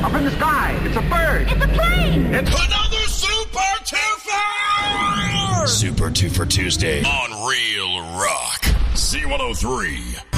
Up in the sky. It's a bird. It's a plane. It's another Super Two for Super Two for Tuesday on Real Rock C103.